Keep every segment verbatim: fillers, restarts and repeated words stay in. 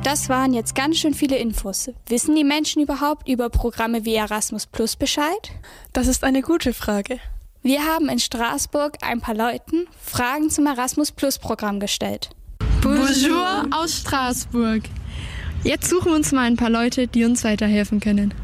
Das waren jetzt ganz schön viele Infos. Wissen die Menschen überhaupt über Programme wie Erasmus Plus Bescheid? Das ist eine gute Frage. Wir haben in Straßburg ein paar Leuten Fragen zum Erasmus Plus Programm gestellt. Bonjour aus Straßburg. Jetzt suchen wir uns mal ein paar Leute, die uns weiterhelfen können.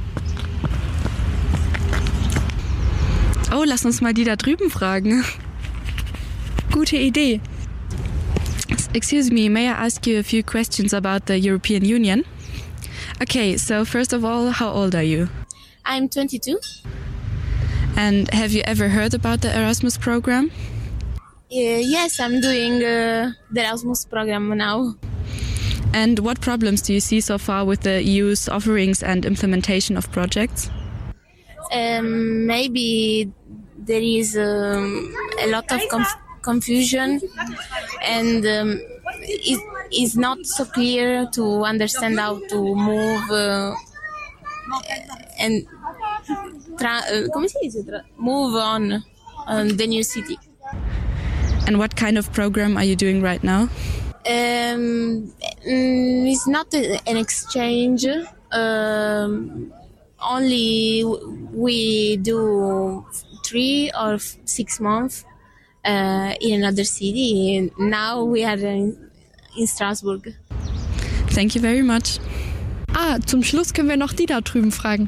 Oh, lass uns mal die da drüben fragen. Gute Idee. Excuse me, may I ask you a few questions about the European Union? Okay, so first of all, how old are you? I'm twenty-two. And have you ever heard about the Erasmus program? Uh, yes, I'm doing uh, the Erasmus program now. And what problems do you see so far with the E U's offerings and implementation of projects? Um, maybe there is um, a lot of conf- confusion and um, it is not so clear to understand how to move uh, and tra- uh, come si dice? Tra- move on on the new city. And what kind of program are you doing right now? Um, it's not a, an exchange. Um, only we do three or six months uh, in another city. And now we are in, in Strasbourg. Thank you very much. Ah, zum Schluss können wir noch die da drüben fragen.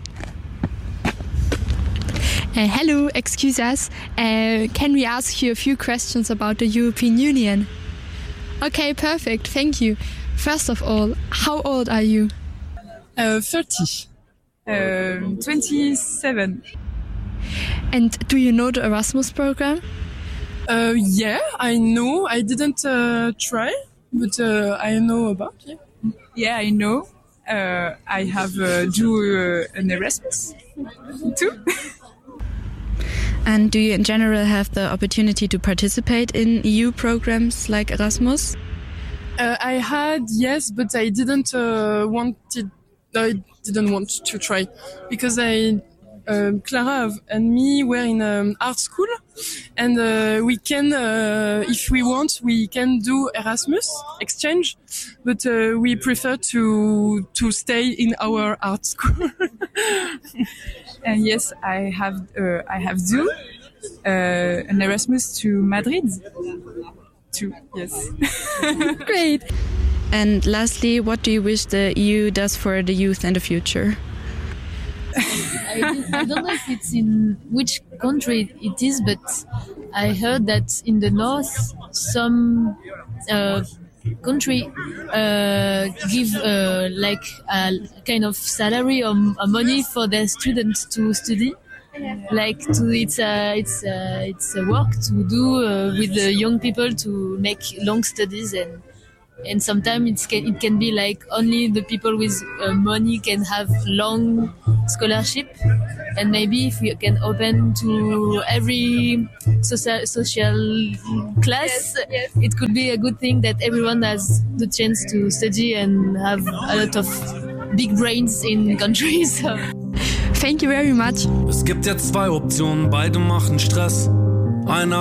Uh, hello, excuse us. Uh, can we ask you a few questions about the European Union? Okay, perfect. Thank you. First of all, how old are you? Uh, thirty. Uh, twenty-seven. And do you know the Erasmus program? Uh, yeah, I know. I didn't uh, try, but uh, I know about it. Yeah, I know. Uh, I have uh, do uh, an Erasmus too. And do you in general have the opportunity to participate in E U programs like Erasmus? Uh, I had, yes, but I didn't uh, wanted. I didn't want to try because I, uh, Clara and me were in um, art school, and uh, we can, uh, if we want, we can do Erasmus exchange, but uh, we prefer to to stay in our art school. And yes, I have uh, I have do uh, an Erasmus to Madrid too. Yes. Great. And lastly, what do you wish the E U does for the youth in the future? I, I don't know if it's in which country it is, but I heard that in the north, some uh, country uh, give uh, like a kind of salary or, or money for their students to study. Like to, it's a it's a, it's a work to do uh, with the young people to make long studies and. And sometimes it can, it can be like only the people with uh, money can have long scholarship. And maybe if we can open to every social, social class, yes, yes. It could be a good thing that everyone has the chance to study and have a lot of big brains in countries. So. Thank you very much. Es gibt jetzt zwei Optionen, beide machen Stress. Einer